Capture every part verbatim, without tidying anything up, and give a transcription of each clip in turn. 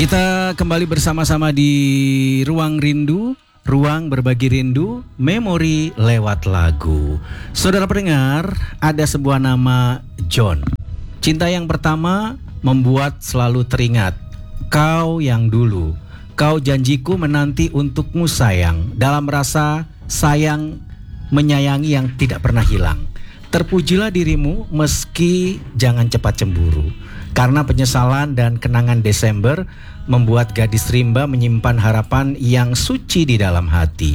Kita kembali bersama-sama di Ruang Rindu, Ruang Berbagi Rindu, Memori lewat lagu. Saudara pendengar, ada sebuah nama John. Cinta yang pertama membuat selalu teringat. Kau yang dulu, kau janjiku menanti untukmu sayang. Dalam rasa sayang menyayangi yang tidak pernah hilang. Terpujilah dirimu meski jangan cepat cemburu. Karena penyesalan dan kenangan Desember membuat gadis rimba menyimpan harapan yang suci di dalam hati.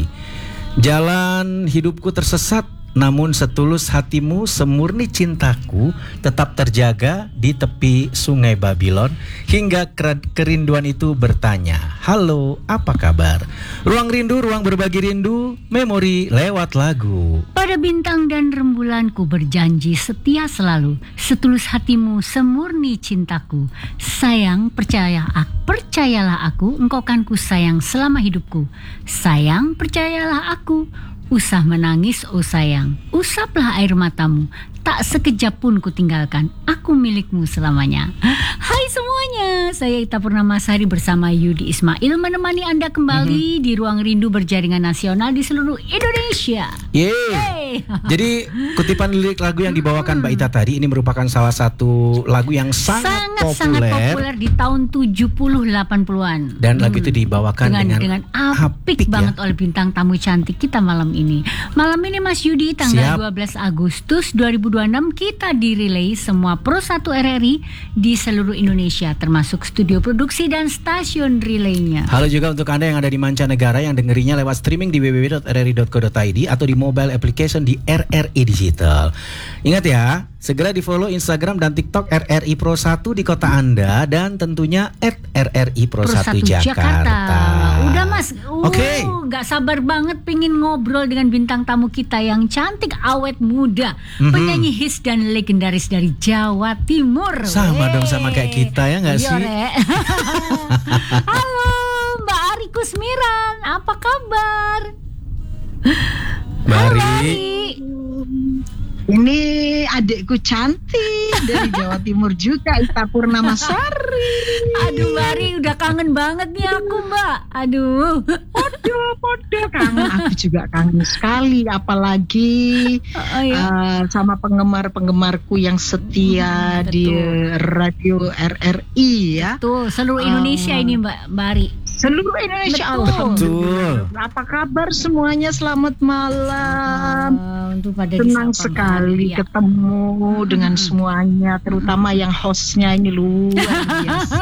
Jalan hidupku tersesat, namun setulus hatimu, semurni cintaku tetap terjaga di tepi sungai Babylon. Hingga kerinduan itu bertanya, halo, apa kabar? Ruang Rindu, Ruang Berbagi Rindu, Memori lewat lagu. Pada bintang dan rembulanku berjanji setia selalu. Setulus hatimu, semurni cintaku. Sayang, percaya, percayalah aku, engkau kan ku sayang selama hidupku. Sayang, percayalah aku. Usah menangis, oh sayang, usaplah air matamu. Tak sekejap pun ku tinggalkan, aku milikmu selamanya. Hai semuanya, saya Ita Purnamasari bersama Yudi Ismail menemani Anda kembali mm-hmm. di Ruang Rindu berjaringan nasional di seluruh Indonesia. Yeay. Jadi kutipan lirik lagu yang dibawakan Mbak Ita tadi ini merupakan salah satu lagu yang sangat, sangat populer. Sangat populer di tahun tujuh puluh delapan puluhan. Dan lagu itu dibawakan dengan, dengan, dengan apik, apik banget ya? Oleh bintang tamu cantik kita malam ini. Malam ini Mas Yudi tanggal Siap. dua belas Agustus dua ribu dua puluh enam kita direlay semua Pro satu R R I di seluruh Indonesia termasuk studio produksi dan stasiun relaynya. Halo juga untuk Anda yang ada di mancanegara yang dengerinya lewat streaming di w w w dot r r i dot co dot i d atau di mobile application di R R I Digital. Ingat ya, segera di follow Instagram dan TikTok R R I Pro satu di kota Anda dan tentunya at R R I Pro, Pro satu Jakarta. Jakarta. Udah Mas, uh, Oke. Okay. Gak sabar banget pengen ngobrol dengan bintang tamu kita yang cantik, awet muda, mm-hmm. penyanyi hits dan legendaris dari Jawa Timur. Sama Wey. dong sama kayak kita ya gak sih? Halo Mbak Ari Kusmiran, apa kabar? Mbak Ari. Ini adikku cantik dari Jawa Timur juga, Ita Purnamasari. Aduh Mbak Ari, udah kangen banget nih aku Mbak. Aduh. Podo, podo kangen. Aku juga kangen sekali. Apalagi oh, iya. uh, sama penggemar-penggemarku yang setia hmm, di radio R R I ya. Tuh, seluruh Indonesia uh, ini Mbak Mbak Ari. Seluruh Indonesia. Betul. Apa kabar semuanya? Selamat malam. Uh, pada Senang sekali ya. ketemu hmm. dengan semuanya, terutama yang hostnya ini luar biasa.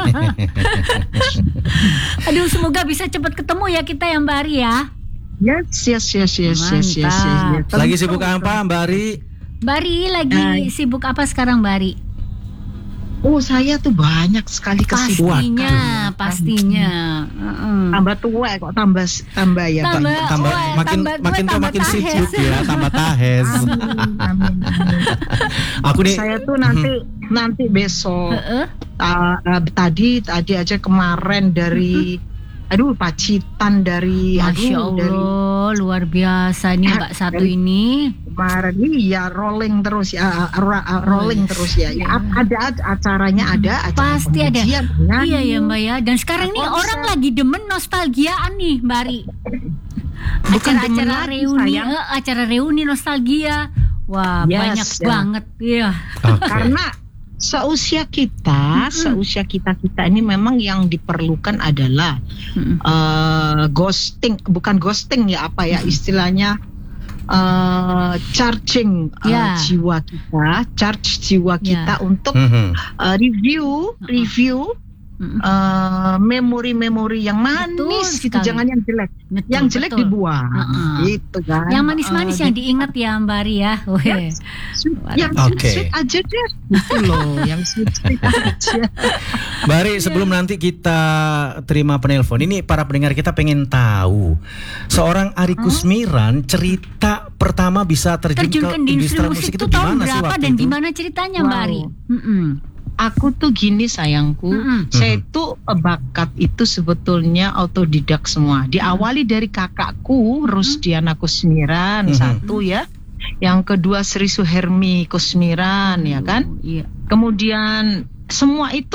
Aduh, semoga bisa cepat ketemu ya kita ya Mbak Ari ya. Yes, yes, yes, yes, yes, yes, yes, yes. Lagi sibuk apa Mbak Ari? Mbak Ari lagi uh, sibuk apa sekarang Mbak Ari? Oh, saya tuh banyak sekali kesibukan. Pastinya, pastinya. Uh-uh. Tambah tua kok tambah tambah ya tambah, Pak. Tambah oh, makin tambah makin tua makin sibuk ya, tambah tahes. Amin, amin, amin. Aku nih saya tuh nanti hmm. nanti besok uh-uh. uh, uh, tadi tadi aja kemarin dari uh-huh. aduh Pacitan dari Masya aduh, Allah dari, luar biasa nih Mbak uh, satu dari, ini kemarin iya rolling terus ya uh, uh, rolling oh, terus ya, ya ada acaranya hmm. ada acara pasti ada ya. Iya ya Mbak ya, dan sekarang nih orang lagi demen nostalgiaan nih Mbak Ari. Acara-acara reuni uh, acara reuni nostalgia wah yes, banyak ya. banget ya okay. Karena seusia kita, mm-hmm. seusia kita kita ini memang yang diperlukan adalah mm-hmm. uh, ghosting, bukan ghosting ya apa ya istilahnya, uh, charging uh, yeah. jiwa kita, charge jiwa kita yeah. untuk mm-hmm. uh, review, review. Mm-hmm. Uh, memori-memori yang manis gitu, jangan yang jelek. Betul, yang jelek betul. dibuang, uh-uh. gitu kan. Yang manis-manis uh, yang diingat ya Mbak Ari ya. Yes. Sweet, yang okay. sweet aja deh, gitu loh. Yang sweet-sweet aja. Mbak Ari, sebelum yeah. nanti kita terima penelpon, ini para pendengar kita pengen tahu seorang Ari Kusmiran hmm? cerita pertama bisa terjun, terjun ke industri musik, musik itu tahun gimana sih waktu dan itu? Gimana ceritanya wow. Mbak Ari? Mm-mm. Aku tuh gini sayangku, mm-hmm. saya tuh bakat itu sebetulnya autodidak semua. Diawali dari kakakku Rusdiana Kusmiran mm-hmm. satu ya, yang kedua Sri Suhermi Kusmiran ya kan. Iya. Kemudian semua itu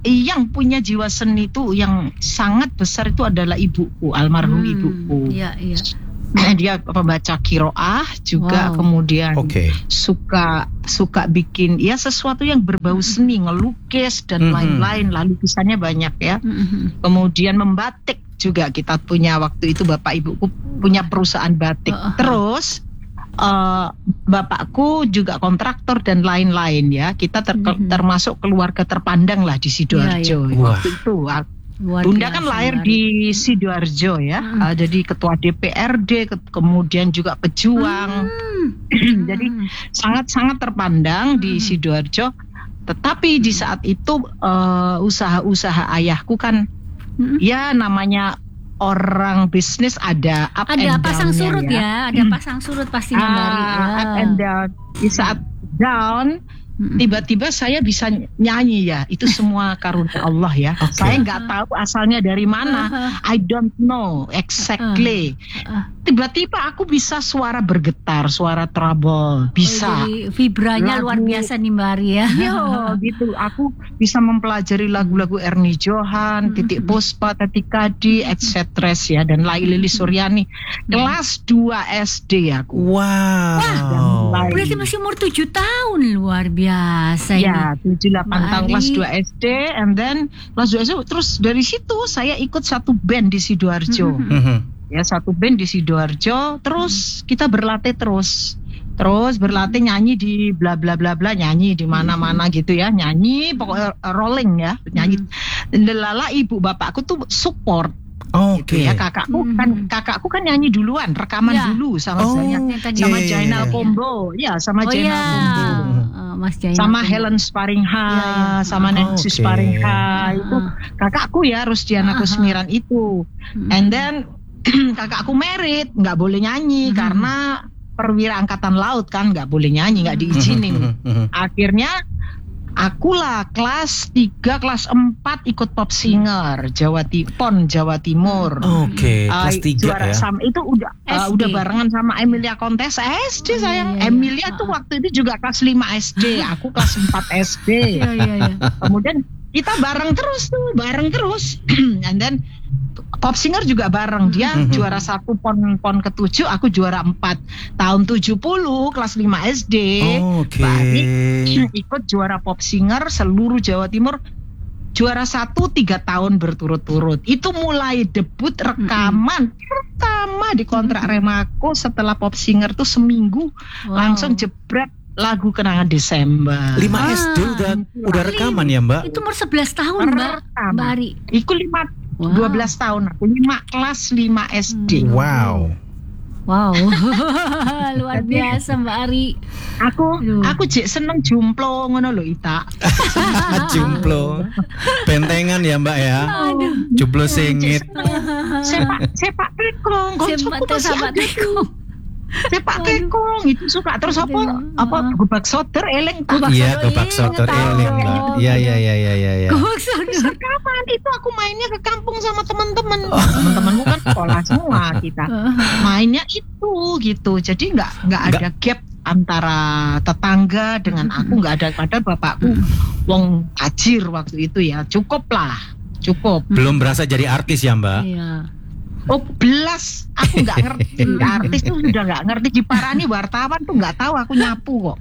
yang punya jiwa seni itu yang sangat besar itu adalah ibuku, almarhum Hmm, ibuku. Iya, iya. Dia pembaca kiroah juga, Wow. kemudian Oke. suka suka bikin ya sesuatu yang berbau seni, ngelukis dan Mhm. lain-lain. Lalu lukisannya banyak ya. Mm-mm. Kemudian membatik juga, kita punya waktu itu bapak ibuku punya perusahaan batik. Uh-uh. Terus eh, bapakku juga kontraktor dan lain-lain ya. Kita ter- Mhm. termasuk keluarga terpandang lah di Sidoarjo. Iya, iya. Wah. Waktu itu Luar Bunda biasa, kan lahir Mbak di Ari. Sidoarjo ya. Hmm. Uh, jadi ketua D P R D, ke- kemudian juga pejuang. Hmm. Jadi sangat-sangat terpandang di Hmm. Sidoarjo. Tetapi di saat itu uh, usaha-usaha ayahku kan Mm-mm. ya namanya orang bisnis ada up Ada and pasang down-nya surut ya, ada Hmm. pasang surut pastinya Mbak Ari. Ah, Ya. up and down. Di saat down Mm-mm. tiba-tiba saya bisa nyanyi ya. Itu semua karunia Allah ya. Oke. Saya nggak tahu asalnya dari mana. I don't know exactly. Uh-uh. Tiba-tiba aku bisa suara bergetar, suara trouble, bisa. Oh, jadi vibranya Lagu- luar biasa nih Mbak Ari ya. Yo, gitu. Aku bisa mempelajari lagu-lagu Ernie Johan, Hmm. Titik Puspa, Tati Kadi, et cetera ya, dan Lai Lili Suryani. Kelas dua S D aku. Wow. Wah. Berarti masih umur tujuh tahun, luar biasa ini. Ya, tujuh delapan Mbak tahun Ari. kelas dua S D, and then kelas dua S D. Terus dari situ saya ikut satu band di Sidoarjo. Mhm. Mhm. Ya, satu band di Sidoarjo. Terus kita berlatih terus. Terus berlatih nyanyi di bla bla bla bla, nyanyi di mana-mana gitu ya, nyanyi pokoknya uh, rolling ya, nyanyi. Lala ibu bapakku tuh support gitu Oke. ya. Kakakku Mhm. kan kakakku kan nyanyi duluan, rekaman Ya. dulu sama Oh, saya. Yang tadi Sama iya, iya, Jainal iya. Combo, ya sama Oh Jainal ya, Combo. Uh, Mas Jainal Sama Combo. Helen Sparingha, Iya, iya. sama Oh, Nancy oke. Sparingha, itu Uh-uh. kakakku ya, Rusdiana Aha. Kusmiran itu. Mhm. And then kakakku merit, nggak boleh nyanyi Mhm. karena perwira angkatan laut kan, nggak boleh nyanyi, nggak diizinin. Mhm, mhm. Akhirnya akulah kelas tiga, kelas empat ikut pop singer Jawa Tipon, Jawa Timur. Oke, Uh, kelas tiga juara ya. sama itu udah uh, S D. udah barengan sama Emilia Kontes S D Oh, sayang. iya, iya. Emilia tuh waktu itu juga kelas lima S D, aku kelas empat S D. Iya, iya, iya. Kemudian kita bareng terus tuh, bareng terus. And then pop singer juga bareng. Dia Mhm. juara satu pon pon ketujuh, aku juara empat. Tahun tujuh puluh kelas lima S D. Oke. Balik ikut juara pop singer seluruh Jawa Timur. Juara satu tiga tahun berturut-turut. Itu mulai debut rekaman pertama di kontrak Remaco setelah pop singer tuh seminggu Wow. langsung jebret lagu Kenangan Desember. lima Ah, S D udah udah rekaman ya, Mbak? Itu umur sebelas tahun Mbak, Pertama. Mbak Ari. Iku lima Wow. dua belas tahun aku, lima kelas lima S D. Hmm. Wow. Wow. Luar biasa Mbak Ari. Aku Aduh. aku jek seneng jumplo ngono lho Ita. Jumplo. Bentengan ya, Mbak ya. Aduh. Juplo singit. Sepak sepak tekong, Sepak koncoku masih sama ada tuh. tekong. Sepak tekong itu suka terus apa Aduh. apa gubak soder eleng tak. Gubak Iya, sodo, kebak iya, sotor tahu. eling, Mbak. Iya, iya, iya, iya, iya, iya. Gubak sodo. Kapan itu aku mainnya ke kampung sama teman-teman. Teman-temanku kan sekolah semua kita. Mainnya itu gitu. Jadi nggak nggak ada gap antara tetangga dengan aku, nggak ada. Padahal bapakku wong tajir waktu itu ya. Cukup lah. Cukup. Belum berasa jadi artis ya, Mbak? Iya. Oh belas, aku nggak ngerti. Artis tuh udah nggak ngerti. Diparani wartawan tuh nggak tahu aku nyapu kok.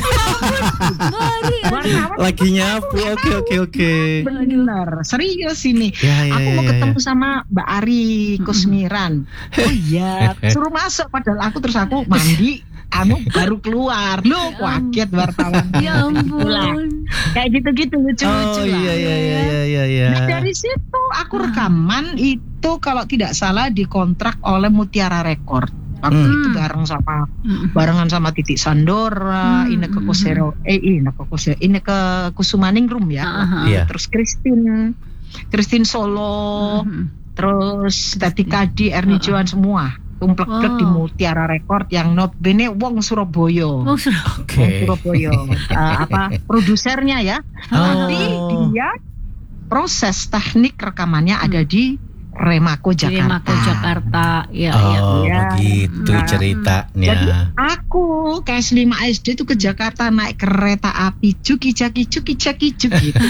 Mbak Ari. Wartawan Lagi nyapu. Oke, oke, oke. bener, serius ini. Ya, ya, Aku ya, mau ya, ketemu ya. sama Mbak Ari Kusmiran. Oh iya, suruh masuk. Padahal aku terus aku mandi, anu baru keluar. Loh, kaget wartawan. Ya Itulah. ampun. Kayak gitu-gitu lucu-lucu Oh lah. iya, iya, iya, iya, iya. Nah, dari situ aku rekaman itu kalau tidak salah dikontrak oleh Mutiara Record. Waktu Hmm. itu bareng sama Mm. barengan sama Titik Sandora, Hmm, Ineke hmm, Kosero, eh Ineke Kosero, Ineke Kusumaningrum ya. Aha. Iya. Terus Christine, Christine Solo, Mhm. terus Tati Kadi, Ernie Uh-uh. Johan semua tumplek-plek Wow. di Mutiara Record yang notabene wong Surabaya. Oh, sudah. Wong Oke. Surabaya. Uh, apa produsernya ya. Oh. Tapi dia proses teknik rekamannya ada di Remako Jakarta. Remako Jakarta, ya, Oh, ya. begitu Nah, ceritanya. Jadi aku kelas lima S D itu ke Jakarta naik kereta api cuki caki cuki caki cuki gitu.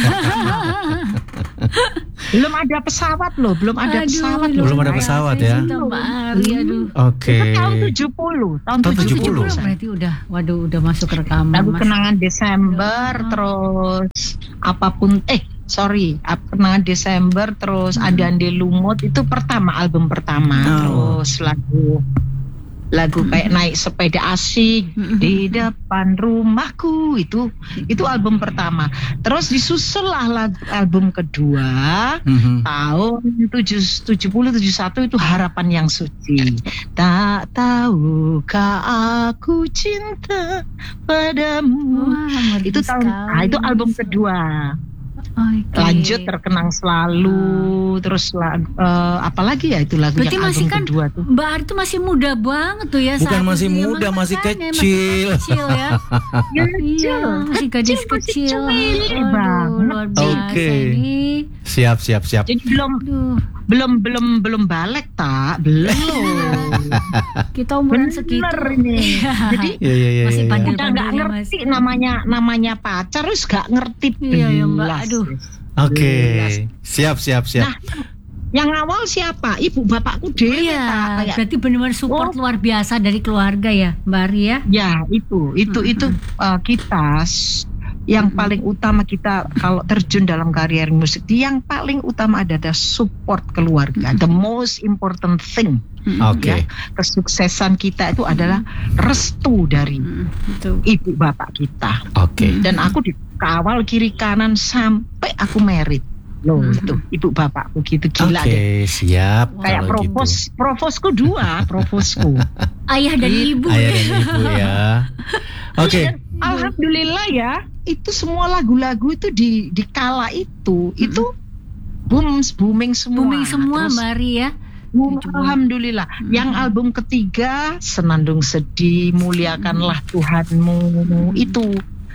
Belum ada pesawat loh, belum ada Aduh, pesawat loh. Belum ada pesawat ya. Cinta Mbak Ari, aduh. Oke. Itu tahun tujuh puluh, tahun Tahun tujuh tujuh puluh. puluh. Berarti udah, waduh, udah masuk rekaman. Lagu Mas. kenangan Desember, Ya. terus apapun, eh sorry, ap- kenangan Desember, terus Hmm. Ande-Ande Lumut itu pertama, album pertama, Oh. terus lagu lagu kayak naik sepeda asik Hmm. di depan rumahku itu itu album pertama. Terus disusul lah lagu- album kedua Mhm. tahun tujuh puluh tujuh puluh satu itu Harapan Yang Suci. Tak tahukah aku cinta padamu. Wah, merdu Itu tahun sekali. ah, itu album kedua. Oke. Lanjut Terkenang Selalu, terus lagu eh, apa lagi ya itu lagu Berarti yang masih album kan kedua tuh. Mbak Ari tuh masih muda banget tuh ya. Bukan saat masih itu ya. muda, Makanya, masih masih kecil. kecil ya. Iya, masih gadis Masih kecil. cumilik Aduh, banget. luar biasa Oke. ini. Siap, siap, siap. Jadi belum Aduh, belum belum belum balik tak belum. kita umuran segitu. Bener ini. Jadi Iya, iya, iya. Masih iya. pandai. udah nggak Pandainya ngerti masih. namanya namanya pacar, terus nggak ngerti Iya, ya, Mbak. belas. Aduh. Oke. Belas. Siap, siap, siap. Nah, yang awal siapa? Ibu bapakku dewe Iya, tak kayak. berarti benar-benar support Oh. luar biasa dari keluarga ya, Mbak Ari ya. Ya itu itu Mm-mm. itu uh, kita s- yang Mm-mm. paling utama kita kalau terjun dalam karier musik, yang paling utama adalah support keluarga. The most important thing. Oke. Ya, kesuksesan kita itu adalah restu dari Mm, Betul. ibu bapak kita. Oke. Dan aku dikawal kiri kanan sampai aku merit. Loh, Mhm. itu ibu bapakku gitu gila Oke, deh. siap. Kayak kalau provos, gitu. provosku dua, provosku. Ayah dan ibu. Ayah dan ibu ya. Oke. Dan alhamdulillah ya, itu semua lagu-lagu itu di di kala itu, itu boom, booming semua. Booming semua Terus, Mbak Ari ya. boom, Tujuh. alhamdulillah. Mm-mm. Yang album ketiga Senandung Sedih, Muliakanlah Tuhanmu, itu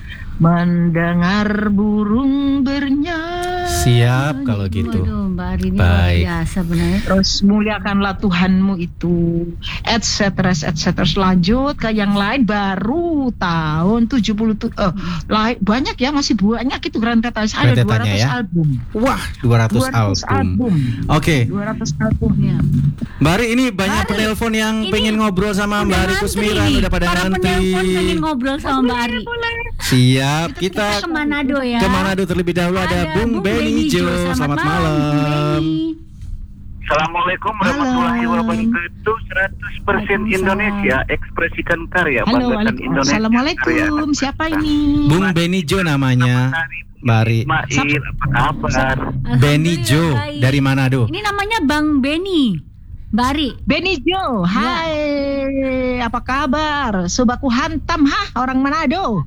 mendengar burung bernyanyi. Siap kalau gitu. Waduh, Mbak Ari ini luar Baik. biasa benar. Terus muliakanlah Tuhanmu itu, et cetera, et cetera. Lanjut ke yang lain baru tahun tujuh puluh tuh, eh, lain banyak ya, masih banyak itu rentetannya. Ada Rentetannya dua ratus ya. album. Wah, dua ratus dua ratus album. album. Oke. dua ratus album. Ya. Mbak Ari, ini banyak Mbak Ari, penelpon yang ini pengen ngobrol sama Mbak Ari ngantri Kusmiran, nih. udah pada Para ngantri. penelpon pengen ngobrol sama Mbak Ari. Siap, Kita kita ke Manado ya. ke Manado terlebih dahulu. Ada, Bung Benny Jo. Selamat, malam. Bung Benny. Assalamualaikum warahmatullahi Halo. wabarakatuh. seratus persen Waalaikumsalam. Indonesia, ekspresikan karya, Halo, banggakan waalaikum- Indonesia. karya. Assalamualaikum. Siapa ini? Bung Benny Jo namanya. Mbak Ari. Ismail, apa kabar? Benny Jo Alhamdulillah, baik. dari Manado. Ini namanya Bang Benny. Mbak Ari. Benny Jo. Hai, apa kabar? Sobaku hantam hah orang Manado.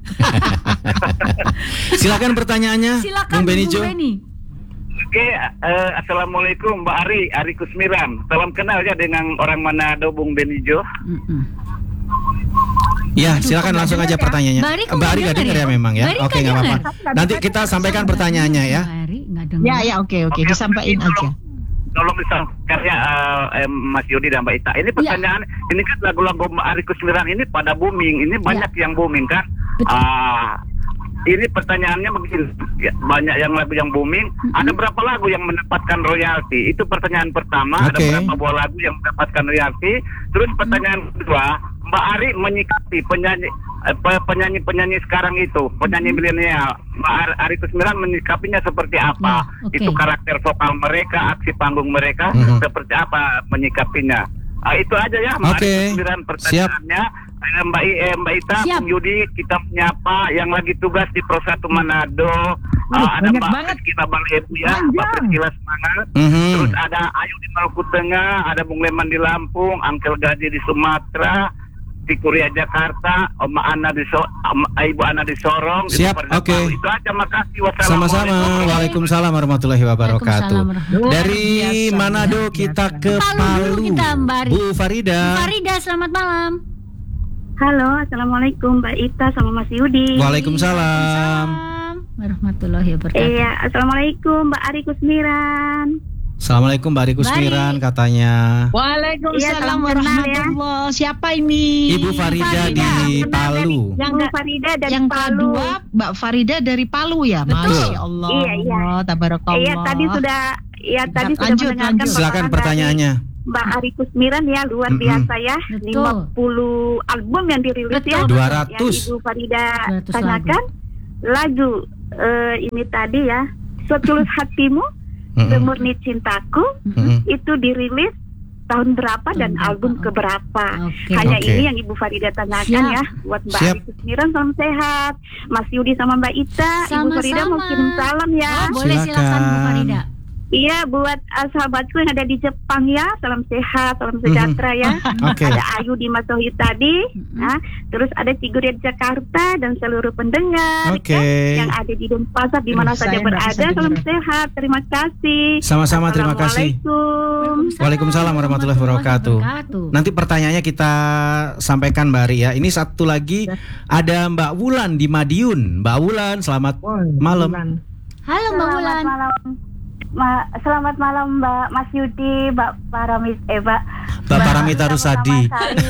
Silakan pertanyaannya, Silakan Bung Benny Bung Jo. Benny. Oke, eh, assalamualaikum Mbak Ari, Ari Kusmiran. Salam kenal ya dengan orang Manado, Bung Benny Jo. Mm-mm. Ya, silakan langsung aja pertanyaannya. Mbak Ari kok Mbak Ari nggak nggak dengar dengar ya ya? memang ya? Mbak Ari Oke, nggak nggak apa-apa. dengar. Nanti kita sampaikan pertanyaannya ya. Mbak Ari nggak dengar. Ya ya oke oke Oke, disampaikan tolong- aja. Tolong misal karya eh, eh, Mas Yudi dan Mbak Ita. Ini pertanyaan, ini kan lagu-lagu Mbak Ari Kusmiran ini pada booming. Ini banyak yang booming kan? Betul. Ah, ini pertanyaannya begini, ya, banyak yang lagu yang booming. Ada berapa lagu yang mendapatkan royalti? Itu pertanyaan pertama. Ada Oke. berapa buah lagu yang mendapatkan royalti? Terus pertanyaan kedua, Mbak Ari menyikapi penyanyi eh, pe- penyanyi-penyanyi sekarang itu, penyanyi milenial, Mbak Ar- Ari Kusmiran menyikapinya seperti apa? Ya, oke. Itu karakter vokal mereka, aksi panggung mereka, Mhm. seperti apa menyikapinya? Ah, itu aja ya, Mbak Oke. Ari Kusmiran pertanyaannya. Eh, Mbak, I, eh, Mbak Ita, Siap. Bung Yudi, kita menyapa yang lagi tugas di Pro satu Manado. Wih, Ah, ada banyak Mbak banget. Priscila Balebu ya, Panjang. Mbak Priscila semangat. Mhm. Terus ada Ayu di Maluku Tengah, ada Bung Leman di Lampung, Angkel Gaji di Sumatera, di Kuria Jakarta, Oma Ana di so Om- Ibu Ana di Sorong. di Siap, Perdapau. oke. Itu aja, makasih. Sama-sama. Wassalamualaikum. Waalaikumsalam warahmatullahi wabarakatuh. Waalaikumsalam warahmatullahi Dari Luar biasa, Manado luar kita biasa. ke Palu Palu. dulu kita, Mbak Ari. Bu Farida. Farida, selamat malam. Halo, assalamualaikum Mbak Ita sama Mas Yudi. Waalaikumsalam. Waalaikumsalam warahmatullahi wabarakatuh. Iya, assalamualaikum Mbak Ari Kusmiran. Assalamualaikum Mbak Ari Kusmiran katanya. Waalaikumsalam Iya, salam kenal warahmatullahi. Siapa ini? Ibu Farida di Palu. Yang Farida dari Yang Palu. kedua Mbak Farida dari Palu ya. Betul. Masya Allah. Iya, iya. Tabarakallah. Iya, tadi sudah ya tadi sudah Lanjut, mendengarkan lanjut. Silakan paparan pertanyaannya. dari Mbak Ari Kusmiran ya, luar Mm-mm. biasa ya. Betul. lima puluh album yang dirilis Betul. ya. dua ratus. Yang Ibu Farida dua ratus tanyakan lagu eh, ini tadi ya, Setulus Hatimu, Mm-mm. Semurni Cintaku, Mm-mm. itu dirilis tahun berapa dan Tahun album berapa? keberapa. Oke. Hanya Oke. ini yang Ibu Farida tanyakan Siap. ya. Buat Mbak Siap. Ari Kusmiran salam sehat. Mas Yudi sama Mbak Ita, Ibu Farida mau Sama-sama. kirim salam ya. Oh, boleh silakan Bu Silakan. Farida. Iya, buat uh, sahabatku yang ada di Jepang ya, salam sehat, salam sejahtera ya. Oke. Ada Ayu di Masohi tadi, Mm-mm. nah, terus ada Ciguria di Jakarta dan seluruh pendengar Oke. ya, yang ada di Denpasar di mana Aduh, saja saya nggak bisa berada. Salam dengar. sehat, terima kasih. Sama-sama, terima kasih. Assalamualaikum. Waalaikumsalam warahmatullahi wabarakatuh. wabarakatuh. Nanti pertanyaannya kita sampaikan Mbak Ari ya. Ini satu lagi ada Mbak Wulan di Madiun. Mbak Wulan, selamat malam. Halo Mbak Selamat Wulan. malam. Ma- selamat malam Mbak Mas Yudi, Mbak Paramis, eh Mbak Mbak Paramita Rusadi.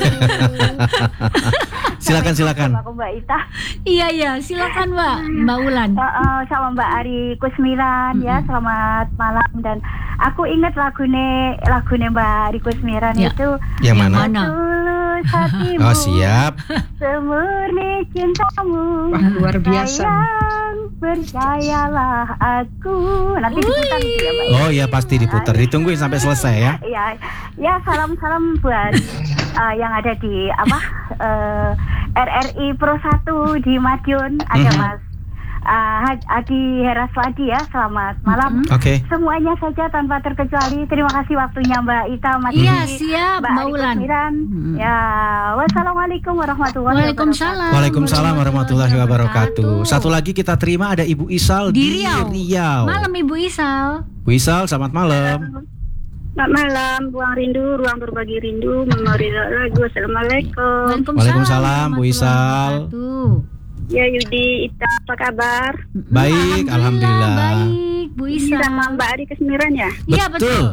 Silakan, silakan. Aku Mbak Ita. Iya iya, silakan Mbak. Mbak Wulan. Uh, uh, sama Mbak Ari Kusmiran ya, Mm-mm. selamat malam. Dan aku ingat lagune lagune Mbak Ari Kusmiran Ya. itu Yang mana? mana? Tulus hatimu, Oh, siap. semurni cintamu. Wah, luar biasa. Sayang, percayalah aku. Nanti diputar gitu ya Mbak. Oh iya, pasti diputar. Ditungguin sampai selesai ya. Ya, ya salam-salam buat uh, yang ada di apa uh, R R I Pro satu di Madiun, ada Mhm. Mas uh, Haj- Adi Heraswadi ya. Selamat malam. Mhm. Oke. Semuanya saja tanpa terkecuali. Terima kasih waktunya Mbak Ita, Mas Iya, Yudi, siap Mbak Mbak Ari Wulan. Kusmiran. Mhm. Ya, wassalamualaikum warahmatullahi Waalaikumsalam. Waalaikumsalam warahmatullahi wabarakatuh. Satu lagi kita terima ada Ibu Isal Di di, Riau. Riau. Malam Ibu Isal. Bu Isal, selamat malam. Selamat malam, Ruang Rindu, Ruang Berbagi Rindu, Memori Lagu. Assalamualaikum. Waalaikumsalam, Bu Isal. wabarakatuh. Ya Yudi, Ita, apa kabar? Baik, alhamdulillah. Baik, Bu Ini Isal. sama Mbak Ari Kusmiran ya? Iya Betul. betul.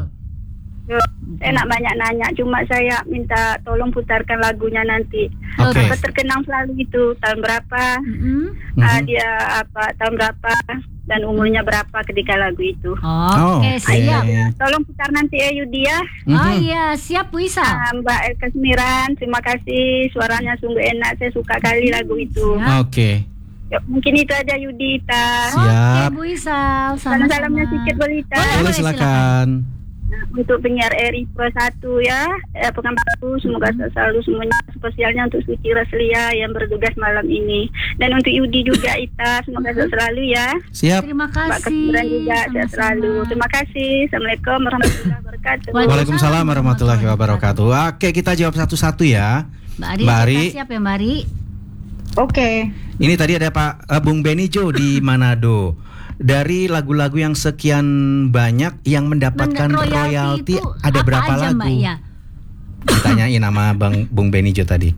Saya nak banyak nanya, cuma saya minta tolong putarkan lagunya nanti. Oke. Apa terkenang selalu itu tahun berapa? Mm-mm. Ah, Mhm. dia apa tahun berapa dan umurnya berapa ketika lagu itu? Oh, Oke, oke. siap. Tolong putar nanti ya Yudi ya. Oh Mhm. iya, siap Bu Isal. Ah, Mbak Eka Semiran, terima kasih, suaranya sungguh enak, saya suka kali lagu itu. Ya. Oke. Ya, mungkin itu aja Yudi, Ita. Siap. Oke Bu Isal, sama-sama. Salam-salamnya sedikit boleh Ita. Boleh. Boleh silakan. Nah, untuk penyiar R I Pro satu ya, eh, pekan baru, semoga selalu semuanya, spesialnya untuk Suci Raslia yang bertugas malam ini, dan untuk Yudi juga Ita, semoga sehat selalu ya. Siap. Terima Mbak kasih. Kesiburan juga sehat Sama-sama. selalu. Terima kasih. Assalamualaikum warahmatullahi wabarakatuh. Waalaikumsalam warahmatullahi wabarakatuh. Oke, kita jawab satu-satu ya. Mbak Ari, Mbak kita Ari. siap ya Mbak Ari? Oke. Ini tadi ada Pak eh, Bung Benijo di Manado. Dari lagu-lagu yang sekian banyak yang mendapatkan Menda- royalti itu ada apa berapa aja, lagu? Mbak, ya? Ditanyain sama Bang Bung Benijo tadi.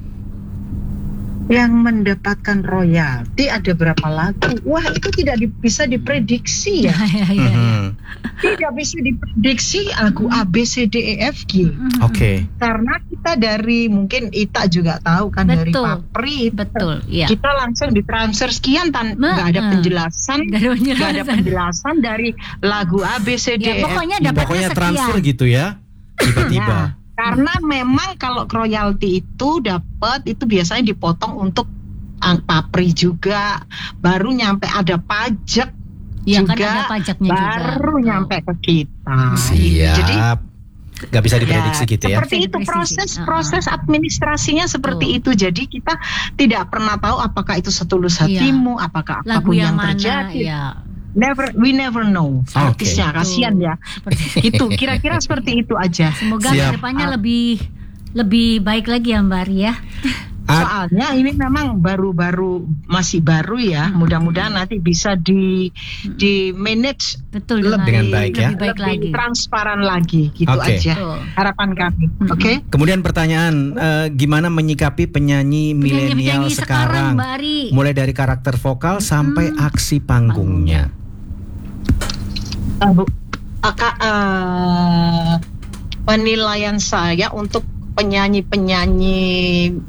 Yang mendapatkan royalti ada berapa lagu? Wah, itu tidak di- bisa diprediksi ya. Iya, iya, iya. Mhm. Tidak bisa diprediksi lagu A B C D E F G. Mhm. Oke. Karena kita dari mungkin Ita juga tahu kan dari Betul. Papri. Betul, iya. Kita langsung ditransfer sekian tan Nah, nggak ada eh. penjelasan, Nggak ada nggak ada penjelasan. penjelasan dari lagu A B C D Ya, E F G. pokoknya dapatnya Pokoknya sekian. transfer gitu ya. Tiba-tiba. Nah, karena memang kalau royalti itu dapat itu biasanya dipotong untuk ang- Papri juga, baru nyampe ada pajak Ya kan juga, ada pajaknya juga. baru Betul. nyampe ke kita. Siap. Jadi Gak bisa diprediksi gitu ya. seperti itu Diprediksi. proses Uh-uh. proses administrasinya seperti Betul. itu. Jadi kita tidak pernah tahu apakah itu setulus Iya. hatimu, apakah Lagu apapun yang yang, mana terjadi. ya. Never, we never know. Oke. Artisnya kasihan ya. Seperti Itu kira-kira seperti itu aja. Semoga Siap. kedepannya lebih lebih baik lagi ya Mbak Ari ya. A- Soalnya ini memang baru-baru masih baru ya. Mudah-mudahan nanti bisa di di manage Betul Lebih- dengan baik ya. Lebih baik lebih lagi. transparan lagi gitu Oke. aja. Betul. Harapan kami. Mm-mm. Oke. Kemudian pertanyaan, eh, gimana menyikapi penyanyi milenial Penyanyi-penyanyi sekarang, Mbak Ari. mulai dari karakter vokal sampai Mm-mm. aksi panggungnya. Ah, Bu, aka- uh, penilaian saya untuk penyanyi-penyanyi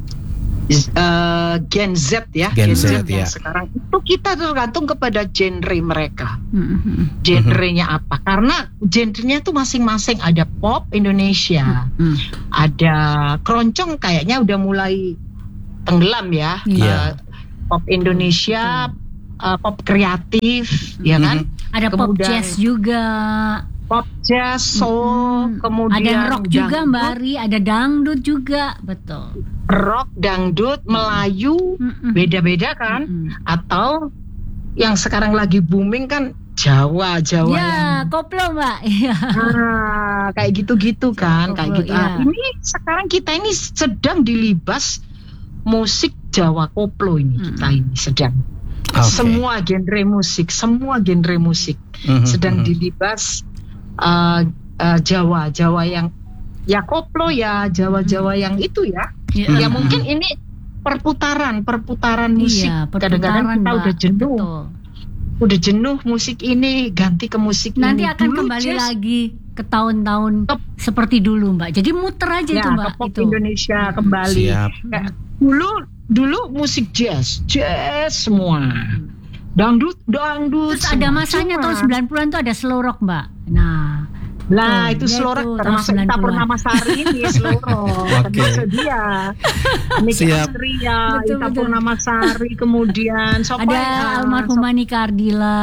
uh, Gen Z ya, Gen Z, yang ya. sekarang itu kita tergantung kepada genre mereka. Mm-hmm. Genrenya apa? Karena genrenya tuh masing-masing, ada pop Indonesia, Mm. ada keroncong kayaknya udah mulai tenggelam ya. Iya. Uh, pop Indonesia, uh, pop kreatif, ya kan? Ada pop Kemudian jazz juga. Pop jazz, soul, Mm. kemudian Ada rock juga dangdut, Mbak Ari, ada dangdut juga, betul. rock, dangdut, Melayu, Mm-mm. beda-beda kan? Mm-mm. Atau yang sekarang lagi booming kan Jawa, Jawa Ya, yang koplo Mbak. Iya. ah, kayak gitu-gitu kan, Koplo, kayak gitu. iya. Ah, ini sekarang kita ini sedang dilibas musik Jawa koplo ini, Mm. kita ini sedang. Oke. Semua genre musik, semua genre musik Mhm, sedang mhm. dilibas uh, uh, Jawa, Jawa yang ya koplo ya, Jawa-Jawa yang itu ya. Iya. Ya mungkin ini perputaran, perputaran musik. Iya, Kadang-kadang perputaran, kita Mbak. udah jenuh, Betul. udah jenuh musik ini, ganti ke musik Nanti ini. akan Dulu kembali jazz, lagi ke tahun-tahun Ke- seperti dulu Mbak. Jadi muter aja ya, itu Mbak. ke pop Itu. Indonesia kembali. Siap. Kayak dulu, dulu musik jazz, jazz semua. Dangdut, dangdut. Terus ada semua. masanya Cuma- tahun sembilan puluhan tuh ada slow rock Mbak. Nah, Lah Tuh, itu ya slow itu, rock tahun termasuk sembilan Ita puluhan. Purnamasari ini slow rock. Oke. Termasuk dia. Niki Siap. Astria, Betul, Ita betul. Purnamasari, kemudian siapa ada ya? almarhumah Nika Ardila.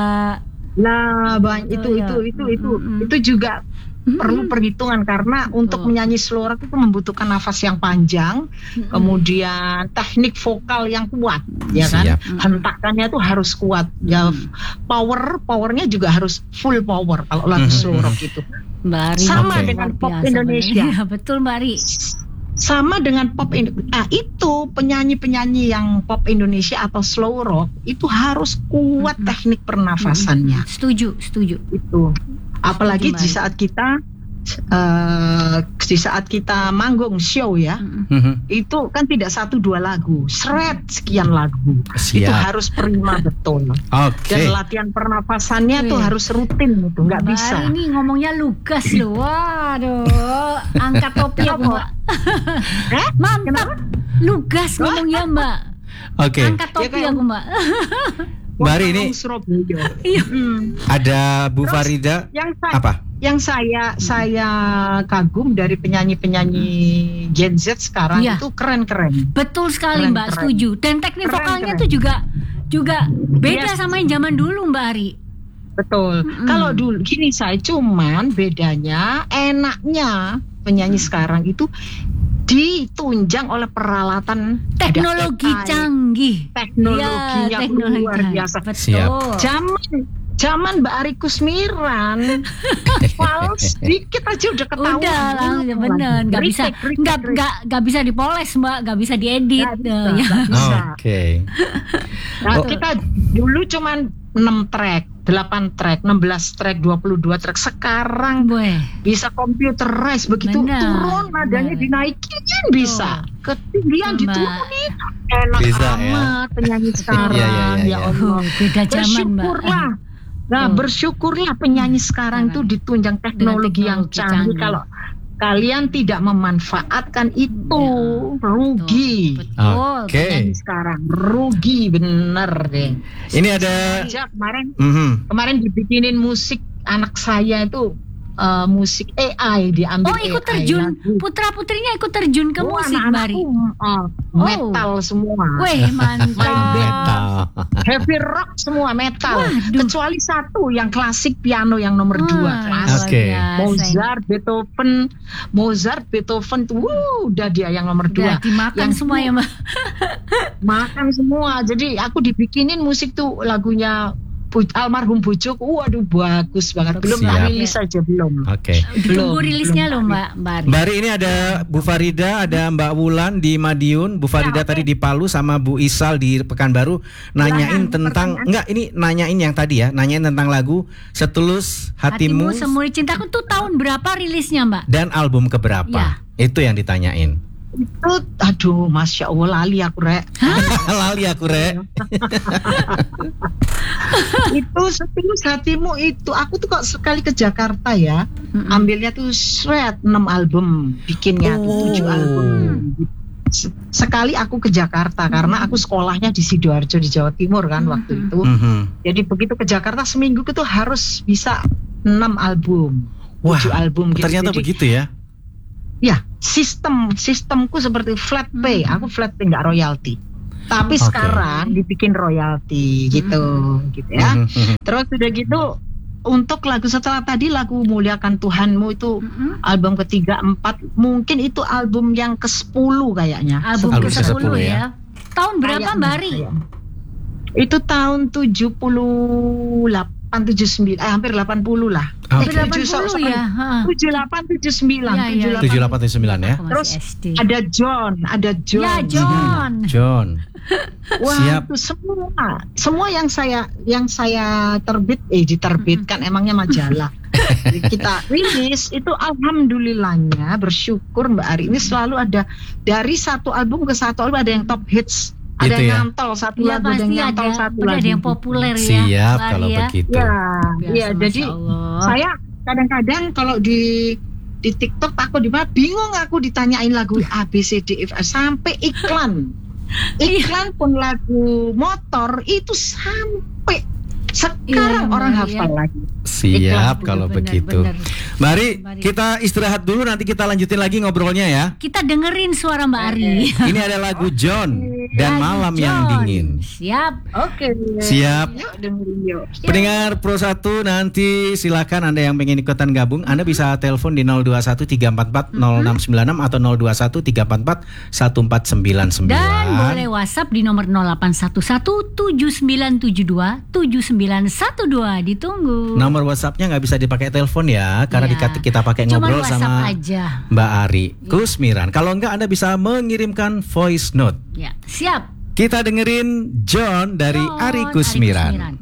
Lah banyak itu Betul, itu ya. itu itu Mm-mm. itu juga Mm-mm. perlu perhitungan karena untuk menyanyi slow rock itu membutuhkan nafas yang panjang, kemudian teknik vokal yang kuat, ya kan? Siap. Hentakannya tuh harus kuat, ya power powernya juga harus full power kalau lagu Mhm. slow rock itu. Mbak Ari Sama luar dengan pop biasa, Indonesia. benar. Iya, betul Mbak Ari. Sama dengan pop Indo- nah itu penyanyi-penyanyi yang pop Indonesia atau slow rock itu harus kuat Mm-mm. teknik pernafasannya. Setuju, setuju. Itu apalagi Setuju, di Mbak. saat kita eh, di saat kita manggung show ya, Mm-mm. Mhm. itu kan tidak satu dua lagu, seret sekian lagu. Itu Siap. harus prima betul. Oke. Dan latihan pernafasannya tuh Iya. harus rutin itu, nggak Mbak bisa. Ari ini ngomongnya lugas loh. Waduh, angkat topi aku Mbak. Eh? Mantap. Lugas ngomongnya Mbak. Oke. Angkat topi Ya, kayak- aku Mbak. Mbak Ari, ini Orang Surabaya. Iya. Hmm. ada Bu Terus, Farida. Yang saya, Apa? yang saya saya kagum dari penyanyi-penyanyi Gen Z sekarang Iya. itu keren-keren. Betul sekali Keren, Mbak, keren. setuju. Dan teknik Keren, vokalnya keren. tuh juga juga beda Yes. sama yang zaman dulu Mbak Ari. Betul. Mm-mm. Kalau dulu gini saya cuman bedanya enaknya penyanyi sekarang itu ditunjang oleh peralatan ada Teknologi A I, canggih. teknologinya Ya, teknologi luar canggih. biasa. Betul. Siap. Zaman zaman Mbak Ari Kusmiran fals dikit aja udah ketahuan. Udah langsung bener, nggak bisa, Retake, retake, nggak retake. nggak nggak bisa dipoles Mbak, nggak bisa diedit. Nggak bisa, Eh, ya. nggak bisa. Oke. Nah, Oh. kita dulu cuman enam track, delapan track, enam belas track, dua puluh dua track. Sekarang Boy. bisa computerize, begitu Benar, turun nadanya benar. dinaikin bisa, ketinggian Betul, Mbak. diturunin. Enak Bisa, ya. amat penyanyi sekarang. Iya, iya, iya, Ya iya. Allah. Oh, beda zaman Mbak. Bersyukurlah. Nah, Betul. bersyukurlah penyanyi sekarang Sekarang. itu ditunjang teknologi, yang teknologi canggih. canggih. Kalau kalian tidak memanfaatkan itu, Ya, rugi. Betul. Oke. Penyanyi sekarang rugi bener deh. Ini ada. Aja kemarin Mhm. kemarin dibikinin musik anak saya itu uh, musik A I diambil. Oh, ikut A I terjun. lagu. Putra putrinya ikut terjun ke Oh, musik anak-anak Bari. tuh, uh, metal semua. Weh, mantap. Metal. Heavy rock semua metal. Waduh. Kecuali satu yang klasik piano yang nomor dua Wah, klasik. Oke. luar biasa. Mozart, Beethoven, Mozart, Beethoven tuh, wuh, udah dia yang nomor dua. Udah dimakan Yang semua ya Mbak. Makan semua. Jadi aku dibikinin musik tuh lagunya Bu- almarhum bojoku. Waduh bagus banget. Belum Siap. tak rilis aja belum. Oke. Ditunggu Belum, rilisnya belum. loh Mbak Bari. Mbak Ari, ini ada Bu Farida, ada Mbak Wulan di Madiun, Bu Farida Ya, oke. tadi di Palu, sama Bu Isal di Pekanbaru nanyain Silakan, tentang pertanyaan. enggak ini nanyain yang tadi ya, nanyain tentang lagu Setulus Hatimu, Hatimu Semuri Cintaku tuh tahun berapa rilisnya Mbak? dan album keberapa? Ya. Itu yang ditanyain. Itu, aduh, masya Allah lali aku rek. Lali aku rek. Itu setulus hatimu itu, aku tuh kok sekali ke Jakarta ya, Mm-mm. ambilnya tuh shred enam album, bikinnya tuh tujuh Oh. album. Se- Sekali aku ke Jakarta karena aku sekolahnya di Sidoarjo di Jawa Timur kan waktu itu. Mhm. Jadi begitu ke Jakarta seminggu itu harus bisa enam album, Wah, tujuh album gitu. ternyata Jadi, begitu ya. ya, sistem sistemku seperti flat pay, Hmm. aku flat pay nggak royalti. Tapi Oke. sekarang dibikin royalti gitu, gitu ya. Mhm, mhm. Terus udah gitu untuk lagu setelah tadi lagu Muliakan Tuhanmu itu Mm-mm. album ketiga, empat, mungkin itu album yang ke sepuluh kayaknya. Album Album ke ke sepuluh sepuluh ya. ya. Tahun berapa Kayaknya, Mbak Ari? kayaknya. Itu tahun tujuh puluh delapan, tujuh puluh sembilan, eh hampir delapan puluh lah. Oke. delapan puluh ya. Ha. tujuh puluh delapan, tujuh puluh sembilan, Iya, iya. tujuh puluh delapan. tujuh puluh delapan tujuh puluh sembilan ya. Aku masih Terus S D. Ada John, ada John. Ya John. John. Wah, Siap. itu semua, semua yang saya yang saya terbit, eh diterbitkan, emangnya majalah. Kita rilis itu, alhamdulillahnya bersyukur Mbak Ari, ini selalu ada dari satu album ke satu album ada yang top hits, ada Gitu yang ya. nyantol satu Iya lagu, ada yang pasti nyantol ada. satu Udah lagu. ada yang populer ya. Siap Mbak kalau Ari ya. begitu. Ya, Biasa, iya. Masya Jadi Allah. saya kadang-kadang kalau di di TikTok aku di mana bingung, aku ditanyain lagu A B C D E F sampai iklan. Iklan pun lagu motor itu sampai sekarang Iya, orang iya. hafal lagi. Siap Iklan, kalau Benar, begitu. benar. Mari Mari. kita istirahat dulu, nanti kita lanjutin lagi ngobrolnya ya. Kita dengerin suara Mbak Ari. Ini ada lagu John dan Lagu Malam yang John. Dingin. Siap. Oke. Siap. Yuk dengerin yuk. Pendengar Pro satu, nanti silakan Anda yang pengen ikutan gabung, Anda bisa telepon di nol dua satu tiga empat empat nol enam sembilan enam atau nol dua satu tiga empat empat satu empat sembilan sembilan. Dan boleh WhatsApp di nomor nol delapan satu satu tujuh sembilan tujuh dua tujuh sembilan satu dua. Ditunggu. Nomor WhatsApp-nya nggak bisa dipakai telepon ya, karena Ya. dikata kita pakai Cuman ngobrol WhatsApp sama aja. Mbak Ari Kusmiran. Kalau enggak, Anda bisa mengirimkan voice note. Ya, siap. Kita dengerin John dari John, Ari Ari Kusmiran. Kusmiran.